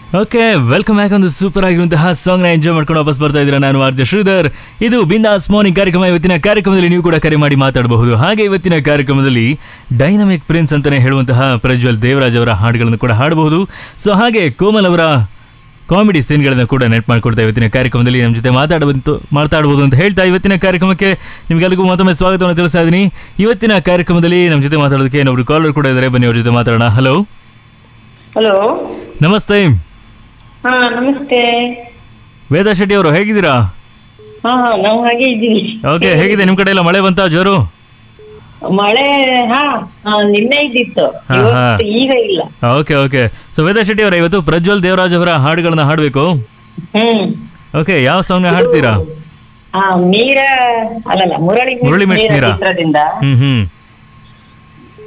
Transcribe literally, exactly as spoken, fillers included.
Okay, welcome back. ಒಂದು super ಆಗಿರುವಂತಹ song ನ ಎಂಜಾಯ್ ಮಾಡ್ಕೊಂಡು ವಾಪಸ್ ಬರ್ತಾ ಇದ್ದೀರಾ. ನಾನು ಆರ್ಜೆ ಶ್ರೀಧರ್. ಇದು ಬಿಂದಾಸ್ ಮಾರ್ನಿಂಗ್ ಕಾರ್ಯಕ್ರಮ. ಇವತ್ತಿನ ಕಾರ್ಯಕ್ರಮದಲ್ಲಿ ನೀವು ಕೂಡ ಕರೆ ಮಾಡಿ ಮಾತಾಡಬಹುದು. ಹಾಗೆ ಇವತ್ತಿನ ಕಾರ್ಯಕ್ರಮದಲ್ಲಿ ಡೈನಮಿಕ್ ಪ್ರಿನ್ಸ್ ಅಂತಾನೆ ಹೇಳುವಂತಹ ಪ್ರಜ್ವಲ್ ದೇವರಾಜ್ ಅವರ ಹಾಡುಗಳನ್ನು ಕೂಡ ಹಾಡಬಹುದು. ಸೊ ಹಾಗೆ ಕೋಮಲ್ ಅವರ ಕಾಮಿಡಿ ಸೀನ್ಗಳನ್ನ ಕೂಡ ನೆಟ್ ಮಾಡ್ಕೊಡ್ತಾ ಇವತ್ತಿನ ಕಾರ್ಯಕ್ರಮದಲ್ಲಿ ನಮ್ಮ ಜೊತೆ ಮಾತಾಡಬಹುದು ಮಾತಾಡಬಹುದು ಅಂತ ಹೇಳ್ತಾ ಇವತ್ತಿನ ಕಾರ್ಯಕ್ರಮಕ್ಕೆ ನಿಮ್ಗೆಲ್ಲರಿಗೂ ಮತ್ತೊಮ್ಮೆ ಸ್ವಾಗತವನ್ನು ತಿಳಿಸ್ತಾ ಇದ್ದೀನಿ. ಇವತ್ತಿನ ಕಾರ್ಯಕ್ರಮದಲ್ಲಿ ನಮ್ಮ ಜೊತೆ ಮಾತಾಡೋದಕ್ಕೆ ಇನ್ನೊಬ್ರು ಕಾಲರ್ ಕೂಡ ಇದ್ದಾರೆ. ಬನ್ನಿ ಅವ್ರ ಜೊತೆ ಮಾತಾಡೋಣ. ಹಲೋ ಹಲೋ, ನಮಸ್ತೆ. ಹಾ ನಮಸ್ತೆ. ವೇದಾ ಶೆಟ್ಟಿ ಅವರು ಹೇಗಿದ್ದೀರಾ? ಹಾ ನಾವು ಹಾಗೆ ಇದ್ದೀವಿ. ಓಕೆ, ಹೇಗಿದೆ ನಿಮ್ ಕಡೆ ಎಲ್ಲ ಮಳೆ ಬಂತ ಜೋರು? ಮಳೆ ಹಾ ಹಾ, ನಿನ್ನೆ ಇದ್ದಿತ್ತು, ಹಾ, ಹಾ. ಇವತ್ತು ಈಗ ಇಲ್ಲ. ಓಕೆ ಓಕೆ ಸೊ ವೇದಾ ಶೆಟ್ಟಿ ಅವರ ಇವತ್ತು ಪ್ರಜ್ವಲ್ ದೇವರಾಜ್ ಅವರ ಹಾಡುಗಳನ್ನ ಹಾಡ್ಬೇಕು. ಹ್ಮ್ ಓಕೆ, ಯಾವ ಸಾಂಗ್ ಹಾಡ್ತೀರಾ? ಹಾ, ಮೀರಾ ಅಲ್ಲಲ್ಲ ಮುರಳಿ ಮುರಳಿ ಮೆಟ್ಸ್ ಮೀರಾ. ಚಿತ್ರದಿಂದ ಹ್ಮ್ ಹ್ಮ್